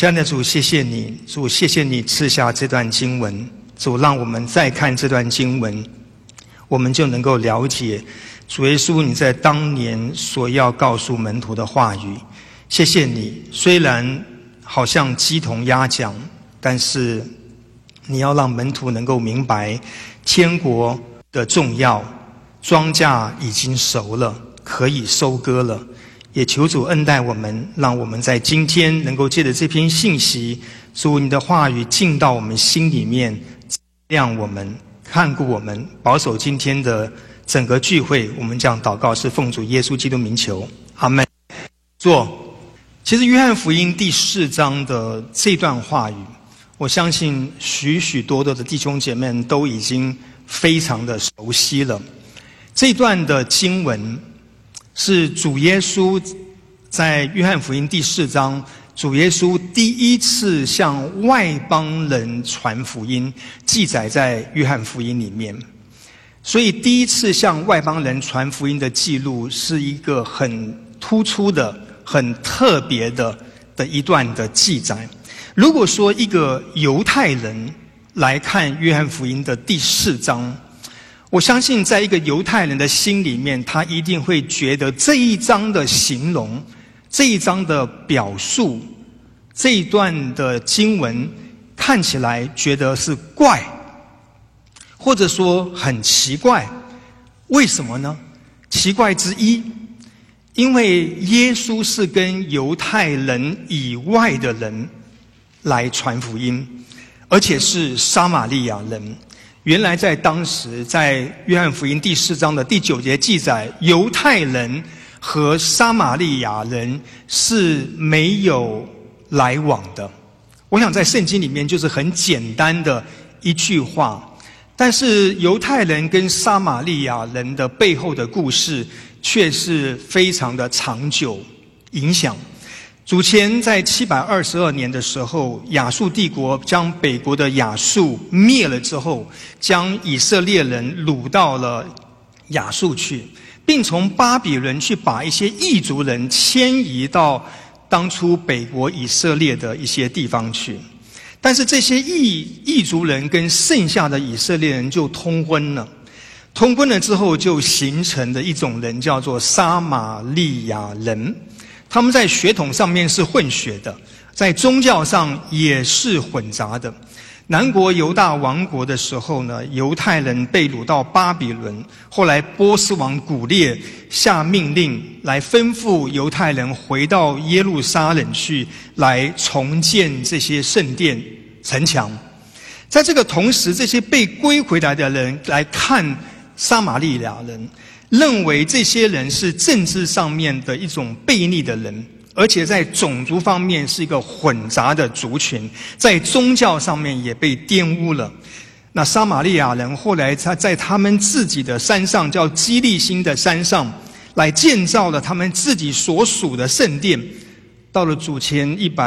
亲爱的主，谢谢你，主，谢谢你赐下这段经文，主，让我们再看这段经文，我们就能够了解主耶稣你在当年所要告诉门徒的话语。谢谢你，虽然好像鸡同鸭讲，但是你要让门徒能够明白天国的重要，庄稼已经熟了，可以收割了。也求主恩待我们，让我们在今天能够借着这篇信息，主你的话语进到我们心里面，亮我们，看顾我们，保守今天的整个聚会。我们这样祷告是奉主耶稣基督名求，阿们。其实约翰福音第4章的这段话语，我相信许许多多的弟兄姐妹都已经非常的熟悉了。这段的经文是主耶稣在约翰福音第4章，主耶稣第一次向外邦人传福音，记载在约翰福音里面。所以第一次向外邦人传福音的记录是一个很突出的、很特别的一段的记载。如果说一个犹太人来看约翰福音的第4章，我相信在一个犹太人的心里面，他一定会觉得这一章的形容，这一章的表述，这一段的经文看起来觉得是怪，或者说很奇怪。为什么呢？奇怪之一，因为耶稣是跟犹太人以外的人来传福音，而且是撒玛利亚人。原来在当时，在约翰福音第4章的第9节记载，犹太人和撒玛利亚人是没有来往的。我想在圣经里面就是很简单的一句话，但是犹太人跟撒玛利亚人的背后的故事却是非常的长久影响。主前在722年的时候，亚述帝国将北国的亚述灭了之后，将以色列人掳到了亚述去，并从巴比伦去把一些异族人迁移到当初北国以色列的一些地方去。但是这些异族人跟剩下的以色列人就通婚了，通婚了之后就形成了一种人，叫做撒玛利亚人。他们在血统上面是混血的，在宗教上也是混杂的。南国犹大王国的时候呢，犹太人被掳到巴比伦，后来波斯王古列下命令来吩咐犹太人回到耶路撒冷去，来重建这些圣殿城墙。在这个同时，这些被归回来的人来看撒玛利亚人，认为这些人是政治上面的一种悖逆的人，而且在种族方面是一个混杂的族群，在宗教上面也被玷污了。那撒玛利亚人后来在他们自己的山上，叫基利心的山上，来建造了他们自己所属的圣殿。到了主前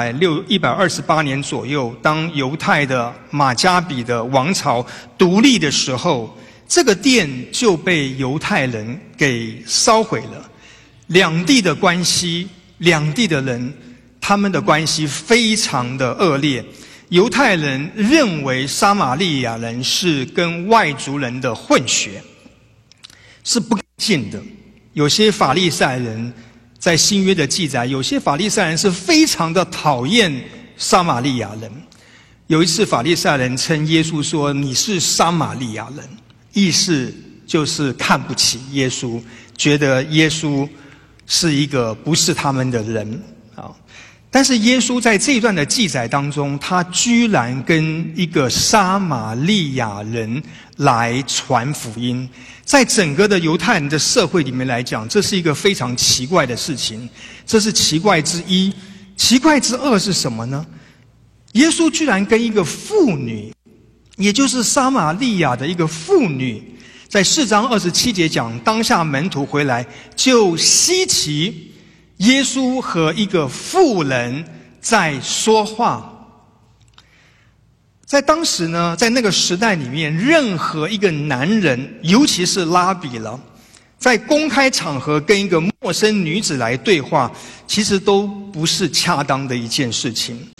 128年左右，当犹太的马加比的王朝独立的时候，这个殿就被犹太人给烧毁了。两地的关系，两地的人，他们的关系非常的恶劣。犹太人认为撒玛利亚人是跟外族人的混血，是不干净的。有些法利赛人在新约的记载，有些法利赛人是非常的讨厌撒玛利亚人。有一次法利赛人称耶稣说，你是撒玛利亚人，意思就是看不起耶稣，觉得耶稣是一个不是他们的人啊。但是耶稣在这一段的记载当中，他居然跟一个撒玛利亚人来传福音。在整个的犹太人的社会里面来讲，这是一个非常奇怪的事情，这是奇怪之一。奇怪之二是什么呢？耶稣居然跟一个妇女，也就是撒玛利亚的一个妇女，在4章27节讲，当下门徒回来就稀奇耶稣和一个妇人在说话。在当时呢，在那个时代里面，任何一个男人，尤其是拉比了，在公开场合跟一个陌生女子来对话，其实都不是恰当的一件事情。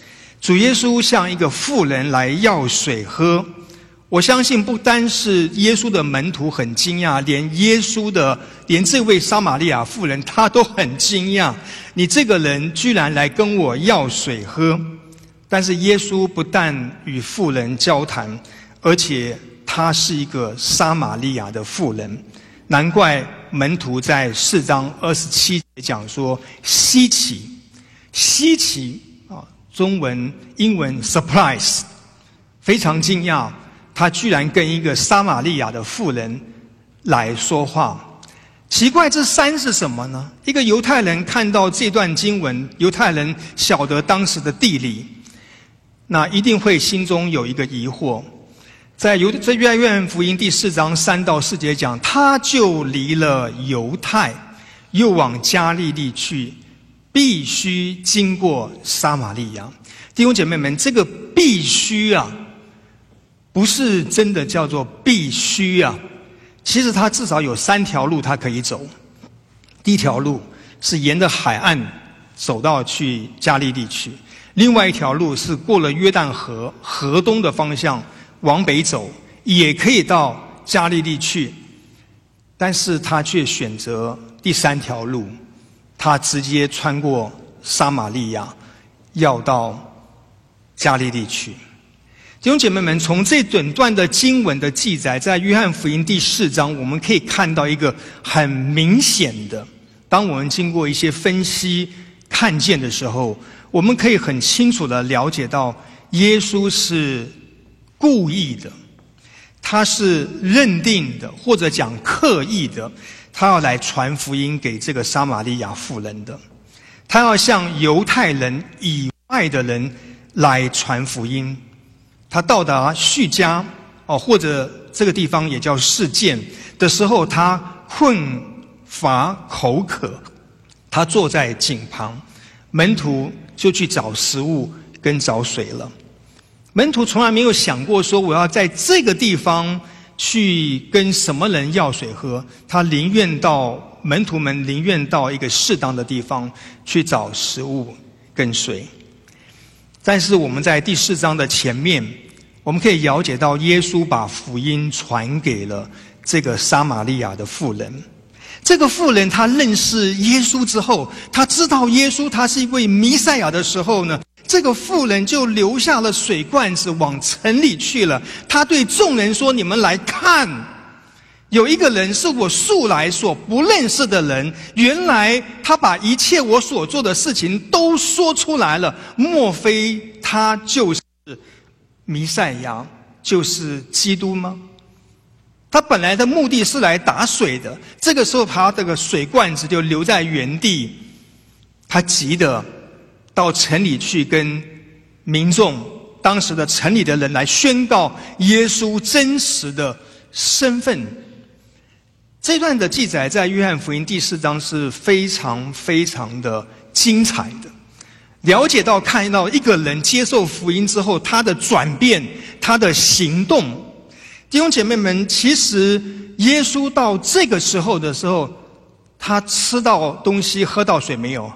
主耶稣向一个妇人来要水喝。我相信不单是耶稣的门徒很惊讶，连这位撒玛利亚妇人她都很惊讶，你这个人居然来跟我要水喝。但是耶稣不但与妇人交谈，而且她是一个撒玛利亚的妇人，难怪门徒在4章27节讲说稀奇啊，中文英文 surprise， 非常惊讶，他居然跟一个撒玛利亚的妇人来说话。奇怪，这山是什么呢？一个犹太人看到这段经文，犹太人晓得当时的地理，那一定会心中有一个疑惑。在约翰福音第4章3到4节讲，他就离了犹太，又往加利利去，必须经过撒玛利亚。弟兄姐妹们，这个必须啊，不是真的叫做必须啊，其实它至少有3条路它可以走。第一条路是沿着海岸走到去加利利去，另外一条路是过了约旦河河东的方向往北走，也可以到加利利去，但是他却选择第3条路，他直接穿过撒玛利亚，要到加利利去。弟兄姐妹们，从这整段的经文的记载，在约翰福音第4章，我们可以看到一个很明显的，当我们经过一些分析看见的时候，我们可以很清楚地了解到，耶稣是故意的，他是认定的，或者讲刻意的，他要来传福音给这个撒玛利亚妇人的，他要向犹太人以外的人来传福音。他到达叙加或者这个地方也叫示剑的时候，他困乏口渴，他坐在井旁，门徒就去找食物跟找水了。门徒从来没有想过说我要在这个地方去跟什么人要水喝，门徒们宁愿到一个适当的地方去找食物跟水。但是我们在第4章的前面，我们可以了解到耶稣把福音传给了这个撒玛利亚的妇人。这个妇人她认识耶稣之后，她知道耶稣他是一位弥赛亚的时候呢，这个妇人就留下了水罐子往城里去了。她对众人说，你们来看，有一个人是我素来所不认识的人，原来他把一切我所做的事情都说出来了，莫非他就是弥赛亚，就是基督吗？他本来的目的是来打水的，这个时候他这个水罐子就留在原地，他急得到城里去跟民众，当时的城里的人来宣告耶稣真实的身份。这段的记载在约翰福音第4章是非常非常的精彩的，了解到看到一个人接受福音之后他的转变，他的行动。弟兄姐妹们，其实耶稣到这个时候的时候，他吃到东西喝到水没有？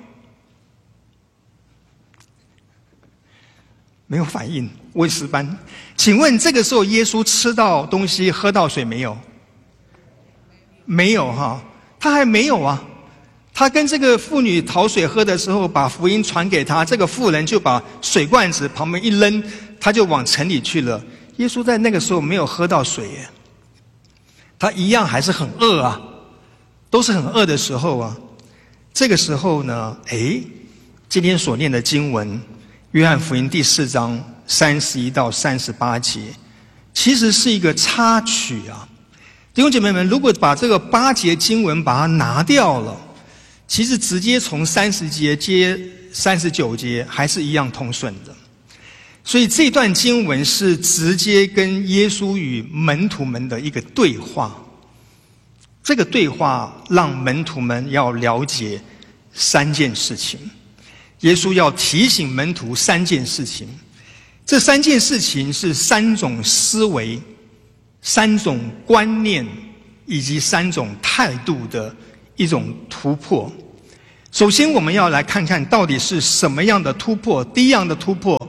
没有反应，问石班，请问这个时候耶稣吃到东西喝到水没有？没有哈，他还没有啊。他跟这个妇女讨水喝的时候，把福音传给他，这个妇人就把水罐子旁边一扔，他就往城里去了。耶稣在那个时候没有喝到水耶，他一样还是很饿啊，都是很饿的时候啊。这个时候呢，今天所念的经文，约翰福音第4章31到38节，其实是一个插曲啊。弟兄姐妹们，如果把这个8节经文把它拿掉了，其实直接从30节接39节还是一样通顺的。所以这段经文是直接跟耶稣与门徒们的一个对话。这个对话让门徒们要了解3件事情，耶稣要提醒门徒3件事情。这3件事情是3种思维、3种观念以及3种态度的一种突破。首先我们要来看看到底是什么样的突破。第一样的突破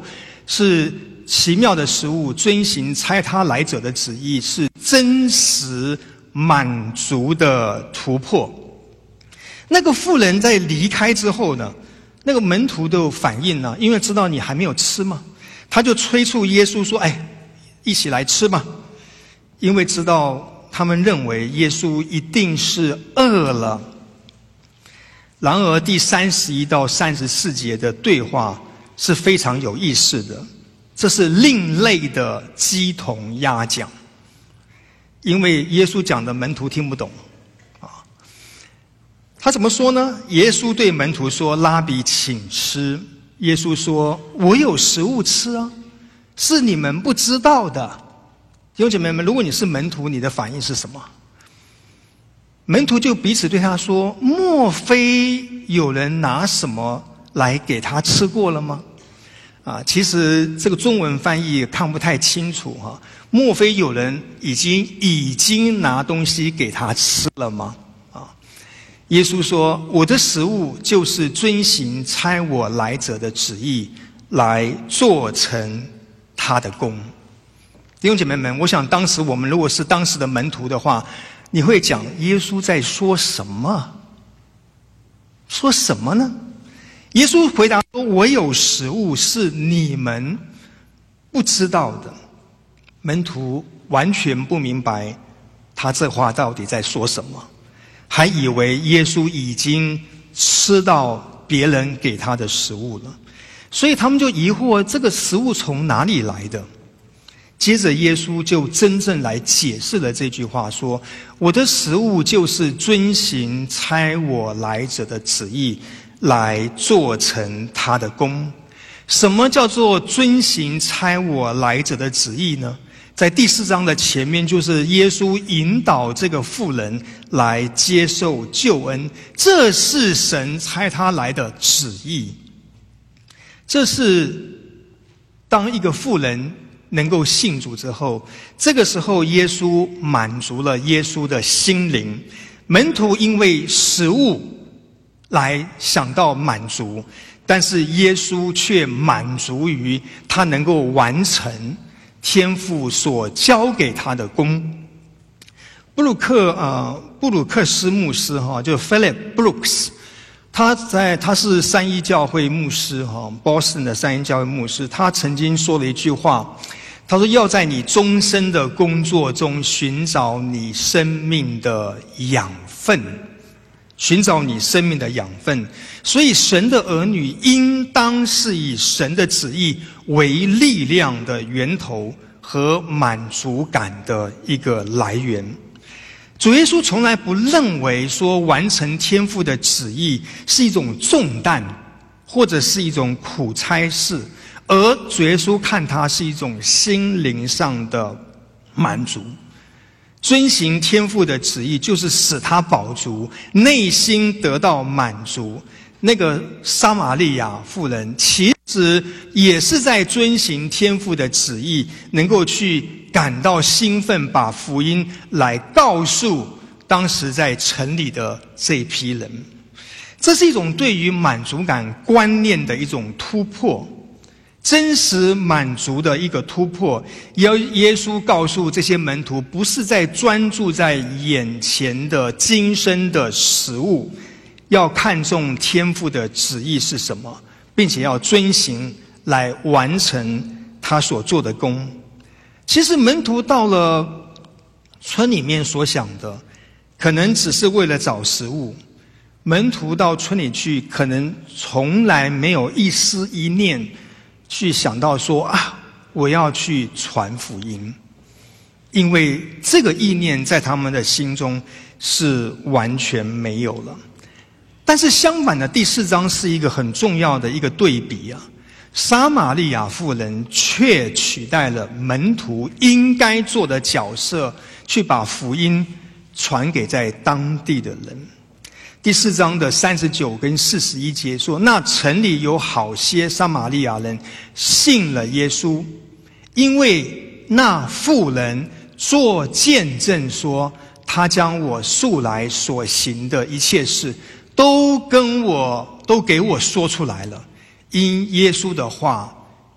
是奇妙的食物，遵行差他来者的旨意，是真实满足的突破。那个妇人在离开之后呢，那个门徒的反应呢，因为知道你还没有吃嘛，他就催促耶稣说：“一起来吃吧。”因为知道他们认为耶稣一定是饿了。然而第31到34节的对话是非常有意思的，这是另类的鸡同鸭讲，因为耶稣讲的门徒听不懂啊。他怎么说呢？耶稣对门徒说：“拉比，请吃。”耶稣说：“我有食物吃啊，是你们不知道的。”弟兄姐妹们，如果你是门徒，你的反应是什么？门徒就彼此对他说：“莫非有人拿什么来给他吃过了吗？”其实这个中文翻译看不太清楚哈。莫非有人已经拿东西给他吃了吗？耶稣说：“我的食物就是遵行差我来者的旨意，来做成他的功。”弟兄姐妹们，我想当时我们如果是当时的门徒的话，你会讲耶稣在说什么？说什么呢？耶稣回答说：“我有食物是你们不知道的。”门徒完全不明白他这话到底在说什么，还以为耶稣已经吃到别人给他的食物了，所以他们就疑惑这个食物从哪里来的。接着耶稣就真正来解释了这句话，说：“我的食物就是遵行差我来者的旨意，来做成他的功。”什么叫做遵行差我来者的旨意呢？在第4章的前面，就是耶稣引导这个妇人来接受救恩，这是神差他来的旨意。这是当一个妇人能够信主之后，这个时候耶稣满足了耶稣的心灵。门徒因为食物来想到满足，但是耶稣却满足于他能够完成天父所交给他的功。布鲁克斯牧师就 Philip Brooks， 他是三一教会牧师Boston 的三一教会牧师，他曾经说了一句话，他说：“要在你终身的工作中寻找你生命的养分，寻找你生命的养分。所以神的儿女应当是以神的旨意为力量的源头和满足感的一个来源。”主耶稣从来不认为说完成天父的旨意是一种重担，或者是一种苦差事，而主耶稣看它是一种心灵上的满足。遵行天父的旨意，就是使他饱足，内心得到满足。那个撒玛利亚妇人其实也是在遵行天父的旨意，能够去感到兴奋，把福音来告诉当时在城里的这一批人。这是一种对于满足感观念的一种突破，真实满足的一个突破。耶稣告诉这些门徒，不是在专注在眼前的今生的食物，要看重天父的旨意是什么，并且要遵行来完成他所做的功。其实门徒到了村里面所想的，可能只是为了找食物。门徒到村里去，可能从来没有一丝一念去想到说我要去传福音，因为这个意念在他们的心中是完全没有了。但是相反的，第4章是一个很重要的一个对比撒玛利亚妇人却取代了门徒应该做的角色，去把福音传给在当地的人。第4章的39跟41节说，那城里有好些撒玛利亚人信了耶稣，因为那妇人做见证说，他将我素来所行的一切事都给我说出来了。因耶稣的话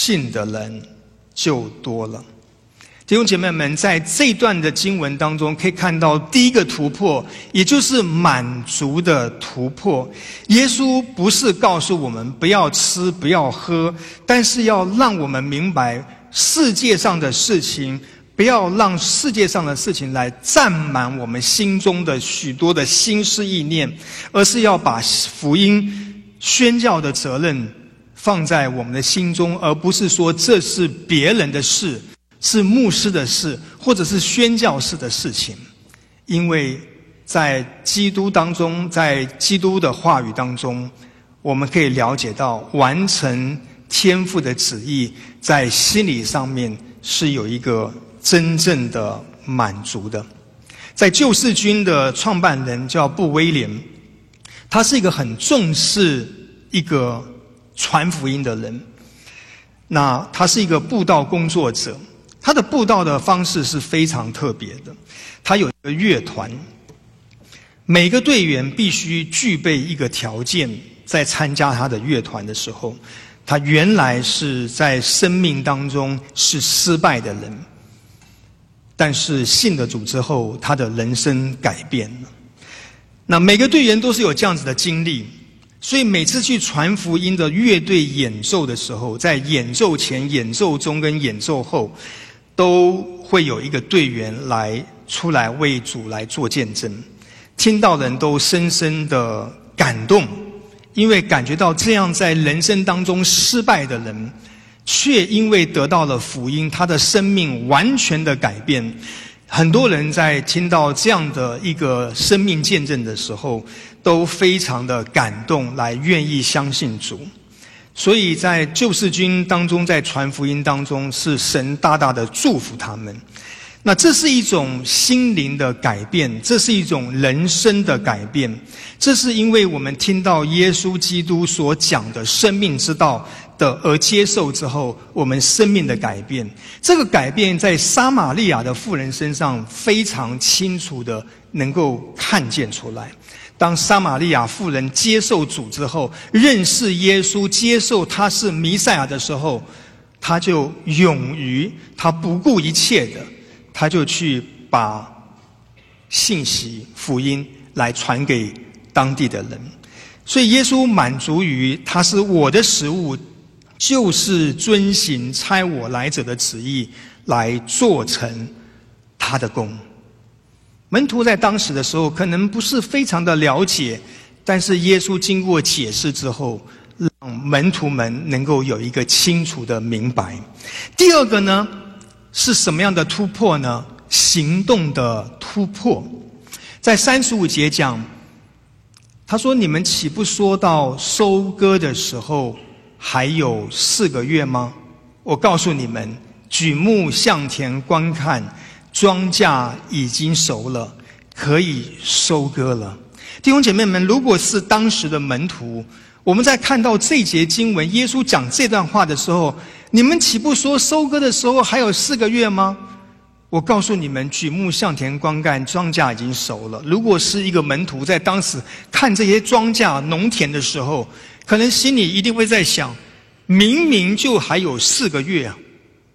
信的人就多了。弟兄姐妹们，在这段的经文当中可以看到第一个突破，也就是满足的突破。耶稣不是告诉我们不要吃不要喝，但是要让我们明白世界上的事情，不要让世界上的事情来占满我们心中的许多的心思意念，而是要把福音宣教的责任放在我们的心中，而不是说这是别人的事，是牧师的事，或者是宣教士的事情。因为在基督当中，在基督的话语当中，我们可以了解到完成天父的旨意在心理上面是有一个真正的满足的。在救世军的创办人叫布威廉，他是一个很重视一个传福音的人。那他是一个布道工作者，他的布道的方式是非常特别的。他有一个乐团，每个队员必须具备一个条件，在参加他的乐团的时候，他原来是在生命当中是失败的人，但是信了主之后，他的人生改变了。那每个队员都是有这样子的经历，所以每次去传福音的乐队演奏的时候，在演奏前、演奏中跟演奏后，都会有一个队员出来为主来做见证。听到人都深深的感动，因为感觉到这样在人生当中失败的人，却因为得到了福音，他的生命完全的改变。很多人在听到这样的一个生命见证的时候，都非常的感动，来愿意相信主。所以在救世军当中，在传福音当中，是神大大的祝福他们。那这是一种心灵的改变，这是一种人生的改变，这是因为我们听到耶稣基督所讲的生命之道的而接受之后，我们生命的改变。这个改变在撒玛利亚的妇人身上非常清楚的能够看见出来。当撒玛利亚妇人接受主之后，认识耶稣，接受他是弥赛亚的时候，他就勇于，他不顾一切的，他就去把信息福音来传给当地的人。所以耶稣满足于他是我的食物，就是遵行差我来者的旨意，来做成他的功。门徒在当时的时候可能不是非常的了解，但是耶稣经过解释之后，让门徒们能够有一个清楚的明白。第二个呢，是什么样的突破呢？行动的突破。在35节讲，他说：你们岂不说到收割的时候还有4个月吗？我告诉你们，举目向田观看，庄稼已经熟了，可以收割了。弟兄姐妹们，如果是当时的门徒，我们在看到这节经文，耶稣讲这段话的时候，你们岂不说收割的时候还有4个月吗？我告诉你们，举目向田观看，庄稼已经熟了。如果是一个门徒在当时看这些庄稼农田的时候，可能心里一定会在想，明明就还有4个月啊。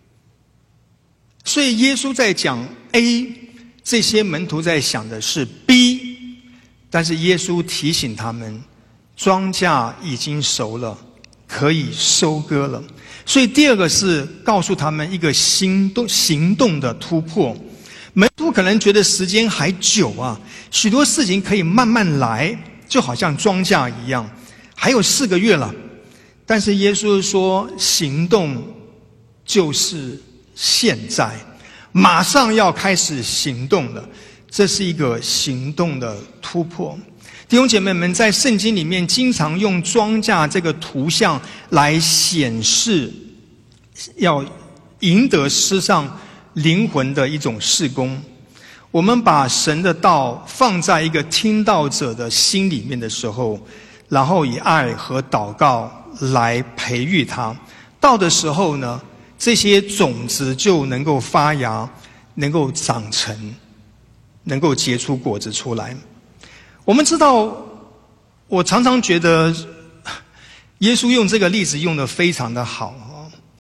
所以耶稣在讲 A， 这些门徒在想的是 B， 但是耶稣提醒他们，庄稼已经熟了，可以收割了。所以第二个是告诉他们一个行动的突破。门徒可能觉得时间还久啊，许多事情可以慢慢来，就好像庄稼一样，还有4个月了。但是耶稣说，行动就是现在，马上要开始行动了。这是一个行动的突破。弟兄姐妹们，在圣经里面经常用庄稼这个图像来显示要赢得世上灵魂的一种事工。我们把神的道放在一个听道者的心里面的时候，然后以爱和祷告来培育它，到的时候呢，这些种子就能够发芽，能够长成，能够结出果子出来。我们知道，我常常觉得耶稣用这个例子用得非常的好。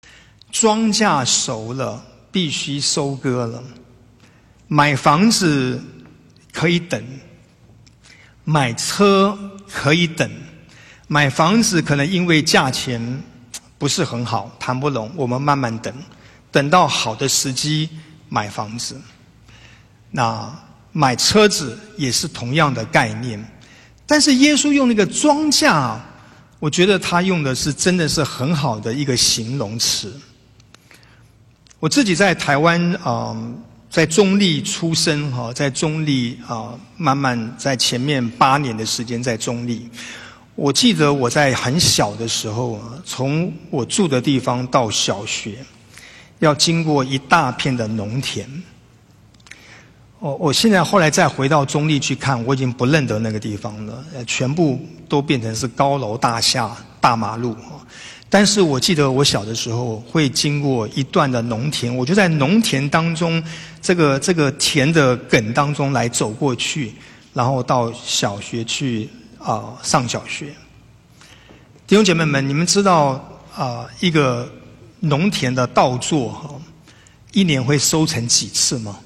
庄稼熟了，必须收割了。买房子可以等，买车可以等。买房子可能因为价钱不是很好，谈不拢，我们慢慢等，等到好的时机买房子。那买车子也是同样的概念，但是耶稣用那个庄稼，我觉得他用的是真的是很好的一个形容词。我自己在台湾在中立出生在中立慢慢在前面8年的时间在中立。我记得我在很小的时候，从我住的地方到小学，要经过一大片的农田。我现在后来再回到中立去看，我已经不认得那个地方了，全部都变成是高楼大厦、大马路。但是我记得我小的时候会经过一段的农田，我就在农田当中，这个田的埂当中来走过去，然后到小学去上小学。弟兄姐妹们，你们知道一个农田的稻作一年会收成几次吗？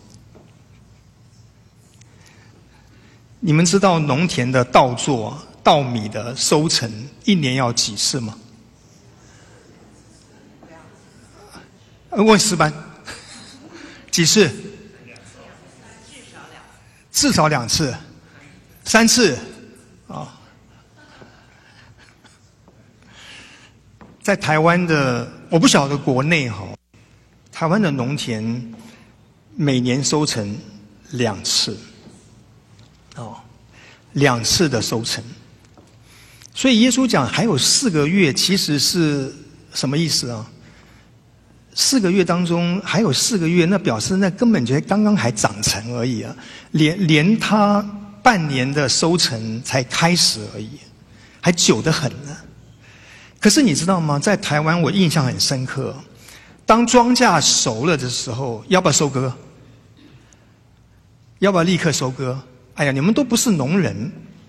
你们知道农田的稻作、稻米的收成一年要几次吗？问师班，几次？至少2次，3次在台湾的，我不晓得国内台湾的农田每年收成2次。2次的收成。所以耶稣讲还有4个月，其实是什么意思啊？4个月当中还有4个月，那表示那根本就刚刚还长成而已啊，连他半年的收成才开始而已，还久得很呢。可是你知道吗？在台湾我印象很深刻，当庄稼熟了的时候，要不要收割？要不要立刻收割？哎呀，你们都不是农人，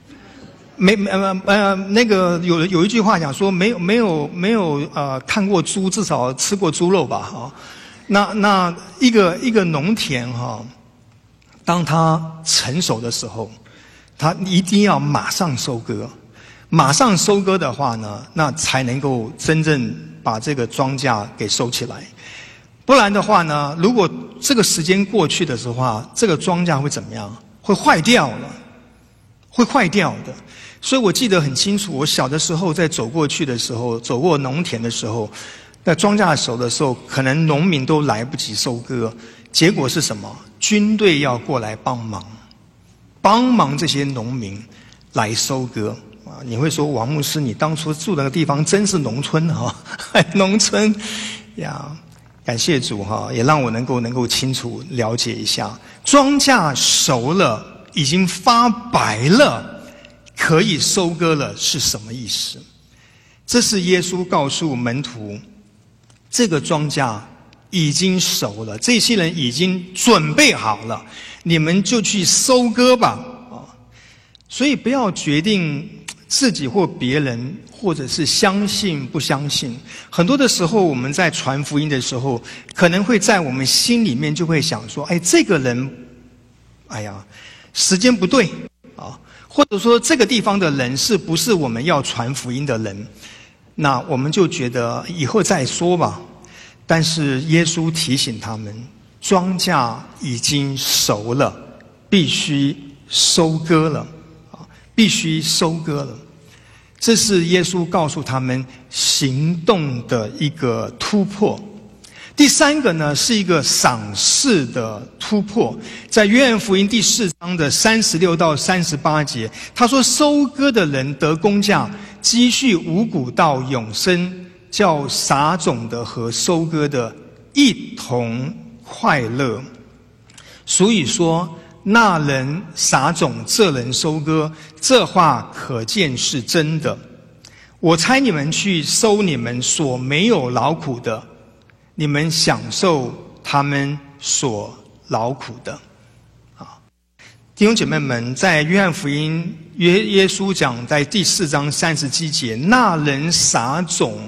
那个有一句话讲说，没有看过猪，至少吃过猪肉吧那一个农田当它成熟的时候，它一定要马上收割。马上收割的话呢，那才能够真正把这个庄稼给收起来。不然的话呢，如果这个时间过去的时候这个庄稼会怎么样？会坏掉了，会坏掉的。所以我记得很清楚，我小的时候在走过去的时候，走过农田的时候，那庄稼熟的时候，可能农民都来不及收割，结果是什么？军队要过来帮忙这些农民来收割你会说，王牧师，你当初住那个地方真是农村农村呀。感谢主也让我能够清楚了解一下，庄稼熟了，已经发白了，可以收割了是什么意思？这是耶稣告诉门徒，这个庄稼已经熟了，这些人已经准备好了，你们就去收割吧所以不要决定自己或别人，或者是相信不相信。很多的时候我们在传福音的时候，可能会在我们心里面就会想说，这个人时间不对或者说这个地方的人是不是我们要传福音的人，那我们就觉得以后再说吧。但是耶稣提醒他们，庄稼已经熟了，必须收割了必须收割了。这是耶稣告诉他们行动的一个突破。第3个呢，是一个赏识的突破。在约翰福音第4章的36到38节，他说，收割的人得工价，积蓄五谷到永生，叫撒种的和收割的一同快乐。所以说，那人撒种，这人收割，这话可见是真的。我差你们去收你们所没有劳苦的，你们享受他们所劳苦的弟兄姐妹们，在约翰福音耶稣讲在第4章37节，那人撒种，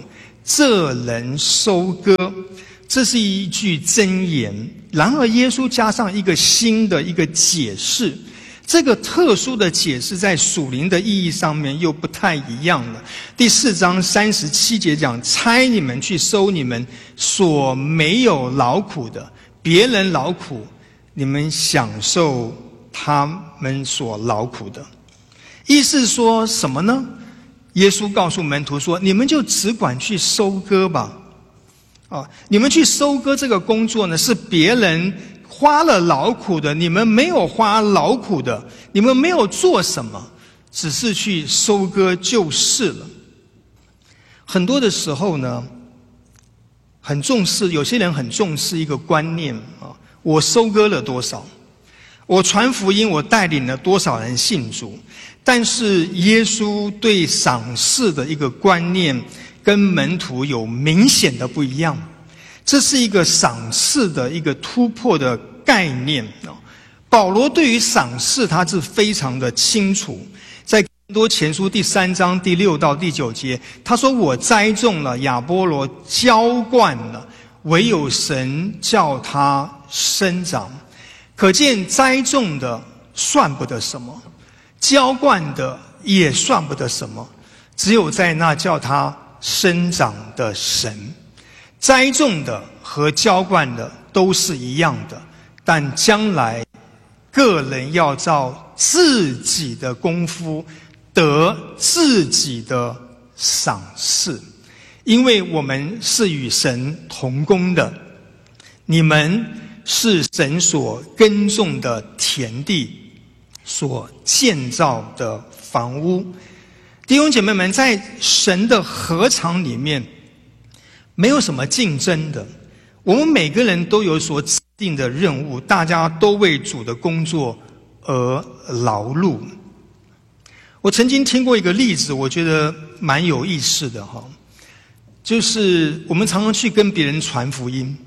这人收割。这是一句箴言，然而耶稣加上一个新的一个解释，这个特殊的解释在属灵的意义上面又不太一样了。第4章37节讲，差你们去收你们所没有劳苦的，别人劳苦，你们享受他们所劳苦的。意思是说什么呢？耶稣告诉门徒说，你们就只管去收割吧。你们去收割这个工作呢，是别人花了劳苦的，你们没有花劳苦的，你们没有做什么，只是去收割就是了。很多的时候呢，很重视，有些人很重视一个观念我收割了多少，我传福音，我带领了多少人信主，但是耶稣对赏赐的一个观念跟门徒有明显的不一样，这是一个赏赐的一个突破的概念。保罗对于赏赐他是非常的清楚，在哥林多前书第3章第6到第9节，他说，我栽种了，亚波罗浇灌了，唯有神叫他生长。可见栽种的算不得什么，浇灌的也算不得什么，只有在那叫他生长的神。栽种的和浇灌的都是一样的，但将来个人要照自己的功夫得自己的赏赐，因为我们是与神同工的，你们是神所耕种的田地，所建造的房屋。弟兄姐妹们，在神的禾场里面没有什么竞争的，我们每个人都有所指定的任务，大家都为主的工作而劳碌。我曾经听过一个例子，我觉得蛮有意思的就是我们常常去跟别人传福音，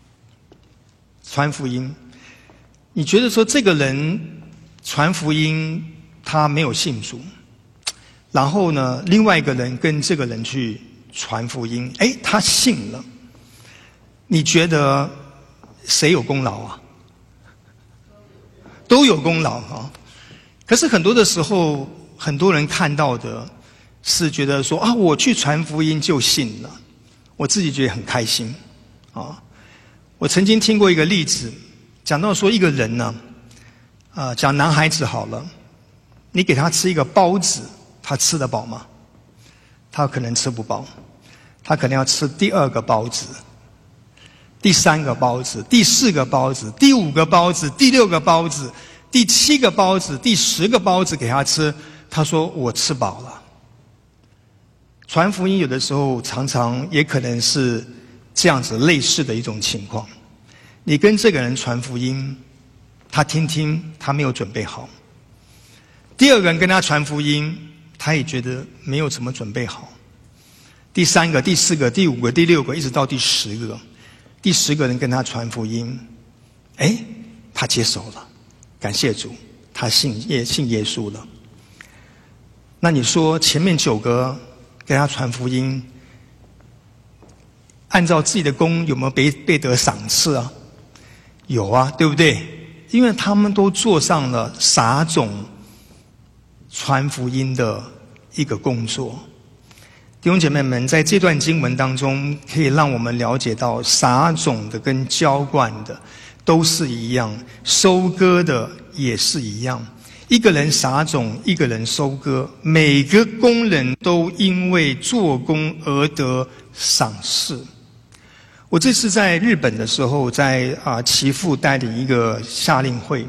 你觉得说这个人传福音他没有信主，然后呢，另外一个人跟这个人去传福音，他信了，你觉得谁有功劳啊？都有功劳可是很多的时候，很多人看到的是觉得说我去传福音就信了，我自己觉得很开心我曾经听过一个例子，讲到说一个人呢讲男孩子好了，你给他吃一个包子，他吃得饱吗？他可能吃不饱，他可能要吃第2个包子，第3个包子，第4个包子，第5个包子，第6个包子，第7个包子，第10个包子给他吃，他说我吃饱了。传福音有的时候常常也可能是这样子类似的一种情况，你跟这个人传福音，他听他没有准备好，第2个人跟他传福音，他也觉得没有怎么准备好，第3个、第4个、第5个、第6个，一直到第10个，第10个人跟他传福音，他接受了，感谢主，他信耶稣了。那你说前面9个跟他传福音，按照自己的功有没有被得赏赐啊？有啊，对不对？因为他们都做上了撒种传福音的一个工作。弟兄姐妹们，在这段经文当中，可以让我们了解到撒种的跟浇灌的都是一样，收割的也是一样。一个人撒种，一个人收割，每个工人都因为做工而得赏赐。我这次在日本的时候，在岐阜带领一个夏令会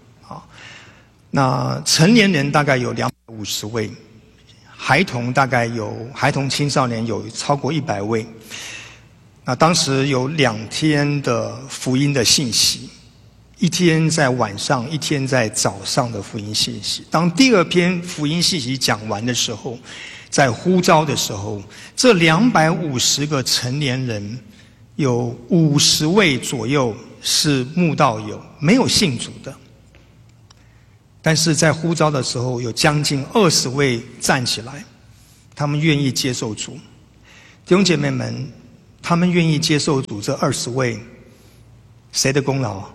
那成年人大概有250位，孩童青少年有超过100位。那当时有2天的福音的信息，一天在晚上，一天在早上的福音信息。当第2篇福音信息讲完的时候，在呼召的时候，这250个成年人有50位左右是慕道友，没有信主的。但是在呼召的时候，有将近20位站起来，他们愿意接受主。 弟兄姐妹们，他们愿意接受主这20位，谁的功劳？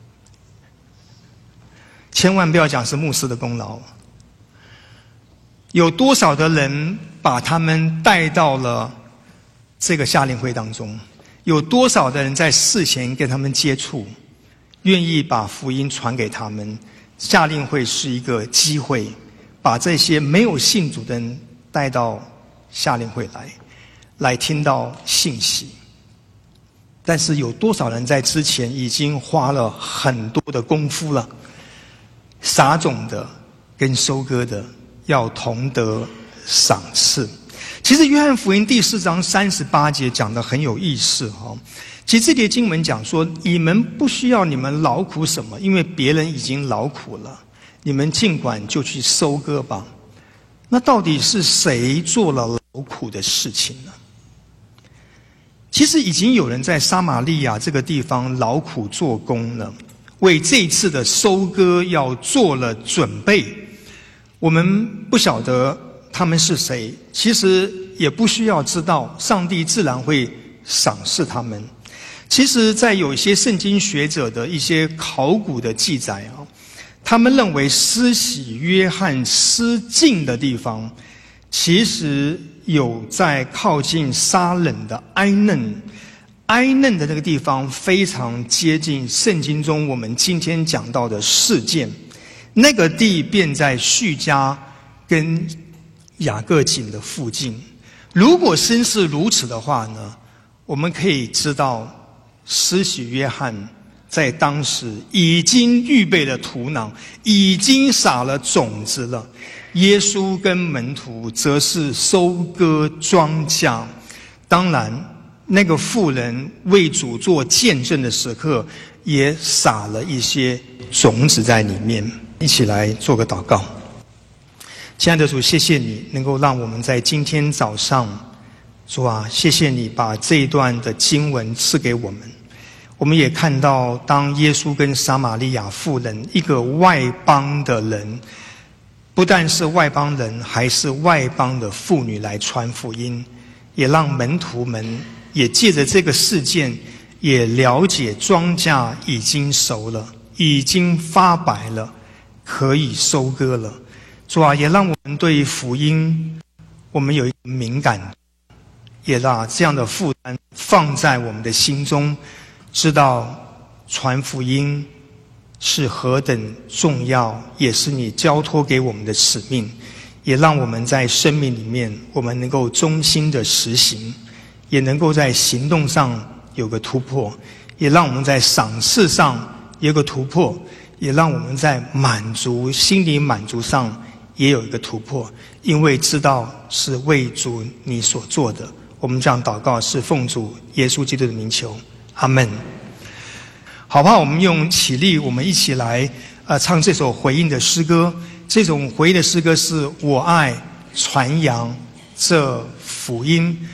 千万不要讲是牧师的功劳。有多少的人把他们带到了这个夏令会当中？有多少的人在事前跟他们接触，愿意把福音传给他们？夏令会是一个机会，把这些没有信主的人带到夏令会来听到信息。但是有多少人在之前已经花了很多的功夫了？撒种的跟收割的要同得赏赐。其实约翰福音第4章38节讲得很有意思哈。其实这节经文讲说，你们不需要你们劳苦什么，因为别人已经劳苦了，你们尽管就去收割吧。那到底是谁做了劳苦的事情呢？其实已经有人在撒玛利亚这个地方劳苦做工了，为这一次的收割要做了准备。我们不晓得他们是谁，其实也不需要知道，上帝自然会赏识他们。其实在有一些圣经学者的一些考古的记载他们认为施洗约翰失禁的地方，其实有在靠近撒冷的埃嫩。埃嫩的那个地方非常接近圣经中我们今天讲到的事件，那个地便在叙加跟雅各井的附近。如果真是如此的话呢，我们可以知道施洗约翰在当时已经预备了土壤，已经撒了种子了。耶稣跟门徒则是收割庄稼。当然那个妇人为主做见证的时刻，也撒了一些种子在里面。一起来做个祷告。亲爱的主，谢谢你能够让我们在今天早上，主啊，谢谢你把这一段的经文赐给我们。我们也看到，当耶稣跟撒玛利亚妇人，一个外邦的人，不但是外邦人，还是外邦的妇女来传福音，也让门徒们也借着这个事件，也了解庄稼已经熟了，已经发白了，可以收割了。主啊，也让我们对福音，我们有一个敏感，也把这样的负担放在我们的心中，知道传福音是何等重要，也是你交托给我们的使命。也让我们在生命里面，我们能够忠心的实行，也能够在行动上有个突破，也让我们在赏赐上有个突破，也让我们在心理满足上也有一个突破，因为知道是为主你所做的。我们这样祷告是奉主耶稣基督的名求，阿们。好不好？我们用起立，我们一起来唱这首回应的诗歌。这种回应的诗歌是我爱传扬这福音。